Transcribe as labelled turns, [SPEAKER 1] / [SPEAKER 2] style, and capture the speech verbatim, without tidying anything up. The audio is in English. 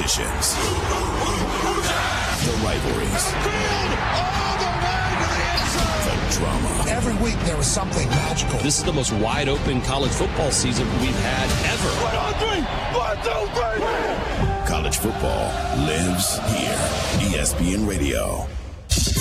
[SPEAKER 1] competitions, the rivalries, the drama.
[SPEAKER 2] Every week there was something magical.
[SPEAKER 3] This is the most wide-open college football season we've had ever.
[SPEAKER 4] One, two, three. One, two, three.
[SPEAKER 1] College football lives here. E S P N Radio.